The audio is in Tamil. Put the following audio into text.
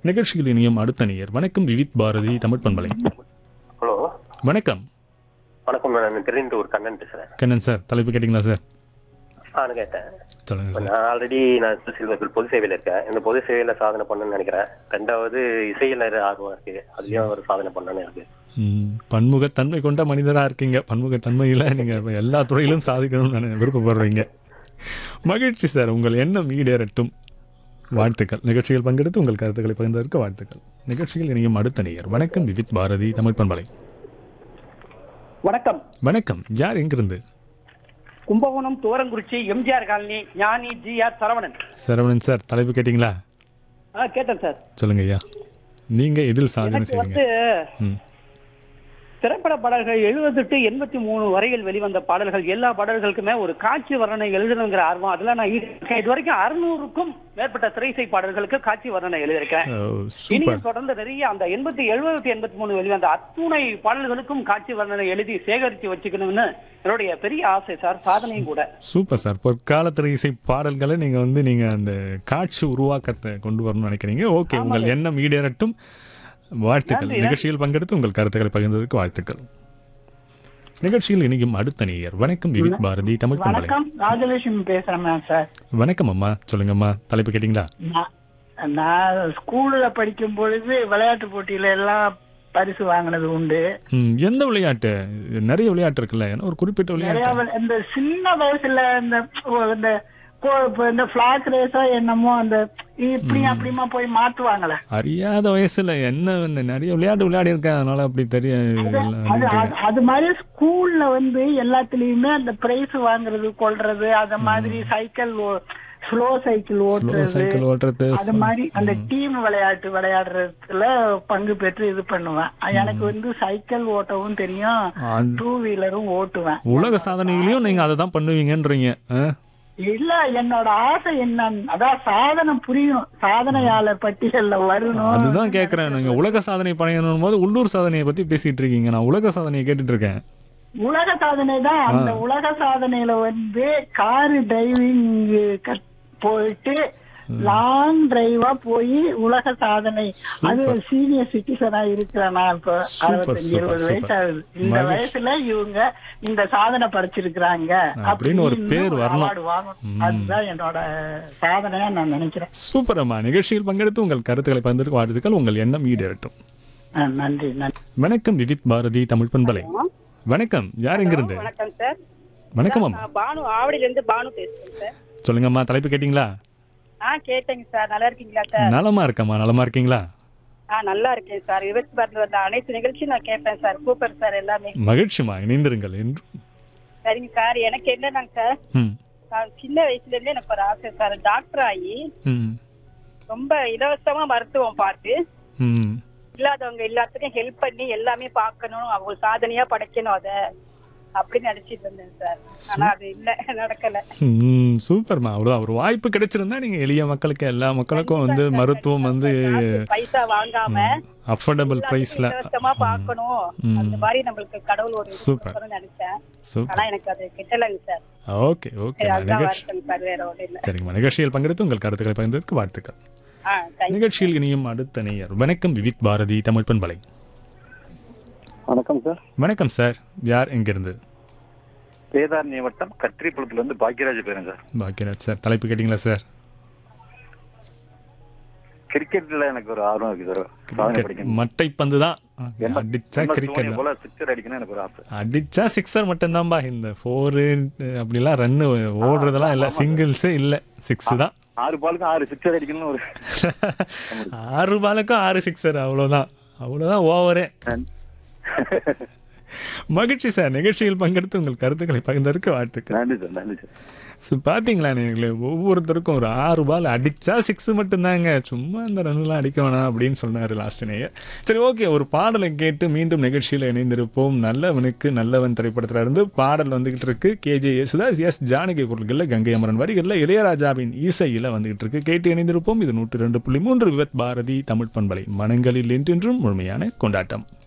நிகழ்ச்சியில் இனியும் அடுத்த நேயர். வணக்கம் விவித் பாரதி தமிழ் பண்பலை. ஹலோ, வணக்கம். வணக்கம். நான் திருநெல்வேலி ஒரு கண்ணன் பேசுறேன். கண்ணன் சார், தலைப்பு கேட்டிங்களா சார்? நான் கேட்டேன். சொல்லுங்க சார். நான் ஆல்ரெடி பொது சேவையில் இருக்கேன். இந்த பொது சேவையில சாதனை பண்ணணும்னு நினைக்கிறேன். ரெண்டாவது இசையில ஆர்வம் இருக்கு, அதுலயும் ஒரு சாதனை பண்ணணும்னு இருக்கு. பன்முகத்தன்மை கொண்ட மனிதராக இருக்கீங்க. பன்முகத்தன்மையில் நீங்கள் எல்லா துறையிலும் சாதிக்கணும்னு விருப்பப்படுறீங்க. மகிழ்ச்சி சார். உங்கள் எண்ணம் ஈடேறட்டும். வாழ்த்துக்கள். நிகழ்ச்சியில் பங்கெடுத்து உங்கள் கருத்துக்களை பகிர்ந்ததற்கு வாழ்த்துக்கள். நிகழ்ச்சியில் இனியும் அடுத்த நேயர். வணக்கம் விவித் பாரதி தமிழ் பண்பலை. வணக்கம். வணக்கம். யார் எங்கிருந்து? கும்பகோணம் தோரங்குறிச்சி எம்ஜிஆர் காலனி ஞானி ஜிஆர் சரவணன். சரவணன் சார், தலைப்பு கேட்டிங்களா? கேட்டேன் சார். சொல்லுங்க ஐயா. நீங்க எதில் சாதனை எனக்கு செய்வீங்க? திரைப்பட பாடல்கள் 70 to 83 வரையில் வெளிவந்த பாடல்கள், எல்லா பாடல்களுக்குமே ஒரு காட்சி வர்ணனை எழுதணுங்கிற ஆர்வம். அதெல்லாம் நான் இது வரைக்கும் 600க்கும் மேற்பட்ட திரைசை பாடல்களுக்கு காட்சி வர்ணனை எழுதியிருக்கேன். இனியும் தொடர்ந்து நிறைய அந்த 70, 70, 83 வெளிவந்த அத்துணை பாடல்களுக்கும் காட்சி வர்ணனை எழுதி சேகரித்து வச்சுக்கணும்னு என்னுடைய பெரிய ஆசை சார். சாதனையும் கூட. Super sir. பொற்கால திரைசை பாடல்களை நீங்க அந்த காட்சி உருவாக்கத்தை கொண்டு வரணும்னு நினைக்கிறீங்க. ஓகே, உங்கள் எண்ணம் ஈடேறட்டும். வாழ்த்துக்கள். நிகழ்ச்சியில் பங்கெடுத்து உங்கள் கருத்துக்களை பகிர்ந்ததற்கு வாழ்த்துக்கள். நிகழ்ச்சியில் இனியும் அடுத்த நேயர். வணக்கம் விவித் பாரதி தமிழ் பண்பலை. வணக்கம், ராஜலட்சுமி பேசுறேன் சார். வணக்கம் அம்மா, சொல்லுங்கம்மா. தலைப்பு கேட்டீங்களா? நான் ஸ்கூல்ல படிக்கும் பொழுது விளையாட்டு போட்டியில எல்லாம் பரிசு வாங்கினது உண்டு. எந்த விளையாட்டு? நிறைய விளையாட்டு இருக்குல்ல, ஒரு குறிப்பிட்ட விளையாட்டு. இந்த சின்ன வயசுல இந்த பிளாக் ரேஸா என்னமோ அந்த இப்படி அப்படிமா போய் மாத்துவாங்களே. அறியாத வயசுல என்ன நிறைய விளையாட்டு விளையாடி இருக்கேன், அதனால அப்படி அது மாதிரி ஸ்கூல்ல எல்லாத்துலயுமே அந்த பிரைஸ் வாங்குறது கொள்றது, அத மாதிரி ஸ்லோ சைக்கிள் ஓட்டுறது, அது மாதிரி அந்த டீம் விளையாட்டு விளையாடுறதுல பங்கு பெற்று இது பண்ணுவேன். எனக்கு சைக்கிள் ஓட்டவும் தெரியும், 2 வீலரும் ஓட்டுவேன். உலக சாதனையிலயும் நீங்க அதை தான் பண்ணுவீங்கன்றீங்க? இல்ல, என்னோட ஆசை என்ன, அதான் சாதனை புரியும், சாதனையாளர் பட்டியல்ல வரணும். அதுதான் கேக்குறேன். நீங்க உலக சாதனை பண்ணணும் போது உள்ளூர் சாதனையை பத்தி பேசிட்டு இருக்கீங்க. நான் உலக சாதனையை கேட்டுட்டு இருக்கேன். உலக சாதனை தான். அந்த உலக சாதனையில காரு டிரைவிங் போயிட்டு லாங் டிரைவா போய் உலக சாதனை, அது சீனியர் சிட்டிசனா இருக்கிறேன் நான். இப்ப 65-70 வயசு ஆகுது. இந்த வயசுல இவங்க இந்த சாதனை படைச்சிருக்கிறாங்க அப்படின்னு ஒரு பேர் வரணும். அதுதான் என்னோட சாதனையா நான் நினைக்கிறேன். சூப்பர் அம்மா. நிகழ்ச்சியில் பங்கெடுத்து உங்கள் கருத்துக்களை பகிர்ந்ததற்கு வாழ்த்துக்கள். உங்கள் எண்ணம் ஈடேறட்டும். நன்றி நன்றி. வணக்கம் விவித் பாரதி தமிழ் பண்பலை. வணக்கம். யார் எங்கிருந்து? வணக்கம் சார். வணக்கம் அம்மா. பானு, ஆவடியில இருந்து பானு பேசுறேன் சார். சொல்லுங்கம்மா. தலைப்பு கேட்டீங்களா? கேட்டேங்க சார். நல்லா இருக்கீங்களா சார்? நலமா இருக்கம்மா. நலமா இருக்கீங்களா? நல்லா இருக்கேன் சார். விபத்து பாரதியில் வந்த அனைத்து நிகழ்ச்சியும் நான் கேட்பேன் சார். Super sir. எல்லாமே மகிழ்ச்சிமா. இணைந்திருங்கள் என்றும். சரிங்க சார். எனக்கு என்னன்னாங்க சார், நான் சின்ன வயசுல இருந்தே எனக்கு ஒரு ஆசை சார். டாக்டர் ஆகி ரொம்ப இலவசமா மருத்துவம் பார்த்து இல்லாதவங்க எல்லாத்துக்கும் ஹெல்ப் பண்ணி எல்லாமே பார்க்கணும், அவங்க சாதனையா படைக்கணும் அதை அப்படின்னு நினைச்சிட்டு இருந்தேன் சார். ஆனா அது இல்ல, நடக்கல. சூப்பர்மா. அவ்வளவுதான். ஒரு வாய்ப்பு கிடைச்சிருந்தா நீங்க எளிய மக்களுக்கு, எல்லா மக்களுக்கும் மருத்துவம் பைசா வாங்காம அஃபோர்டபிள் பிரைஸ்ல பார்க்கணும், அந்த மாதிரி நம்மளுக்கு கடவுள் ஒரு சூப்பர் நினைச்சேன். ஆனா எனக்கு அது கிட்டலங்க சார். Okay okay. சரிங்கம்மா. நிகழ்ச்சியில் பங்கெடுத்து உங்கள் கருத்துக்களை பகிர்ந்ததற்கு வாழ்த்துக்கள். நிகழ்ச்சியில் இனியும் அடுத்த நேயர். வணக்கம் விவித் பாரதி தமிழ் பண்பலை. வணக்கம் சார். வணக்கம் சார். யார் எங்கிருந்து? வேதாரண்ய வட்டம் கத்திரிப்பழத்துல இருந்து பாக்கியராஜ் பேருங்க சார். பாக்கியராஜ் சார், தலைப்பு கேட்டீங்களா சார்? கிரிக்கெட்ல எனக்கு ஒரு ஆர்வம் இருக்கு சார். மட்டை பந்து தான் அடிச்சா கிரிக்கெட் போல சிக்ஸர் அடிக்கணும் எனக்கு ஒரு ஆசை. அடிச்சா சிக்ஸர் மட்டும்தான்பா. இந்த 4 அப்படிலாம் ரன் ஓடுறதெல்லாம் இல்ல, சிங்கிள்ஸே இல்ல, 6 தான். 6 பாலுக்கு 6 சிக்ஸர் அடிக்கணும்னு ஒரு 6 பாலுக்கும் 6 சிக்ஸர், அவ்வளவுதான். ஓவரே. மகிழ்ச்சி சார். நிகழ்ச்சியில் பங்கெடுத்து உங்கள் கருத்துக்களை பகிர்ந்ததற்கு வாழ்த்துக்கள். நன்றி சார். நன்றி சார். பாத்தீங்களா நீங்களே, ஒவ்வொருத்தருக்கும் ஒரு 6 பால் அடிச்சா 6 மட்டும்தாங்க, சும்மா இந்த ரன்லாம் அடிக்க வேணாம் அப்படின்னு சொன்னாரு லாஸ்ட் நேயர். சரி, ஓகே. ஒரு பாடலை கேட்டு மீண்டும் நிகழ்ச்சியில் இணைந்திருப்போம். நல்லவனுக்கு நல்லவன் திரைப்படத்துல இருந்து பாடல் வந்துகிட்டு இருக்கு. KJ யேசுதாஸ், எஸ் ஜானகி குரல்கள்ல, கங்கை அமரன் வரிகள்ல, இளையராஜாவின் இசையில வந்துகிட்டு இருக்கு. கேட்டு இணைந்திருப்போம். இது 102.3 விவித் பாரதி தமிழ் பண்பலை. மனங்களில் என்றென்றும் முழுமையான கொண்டாட்டம்.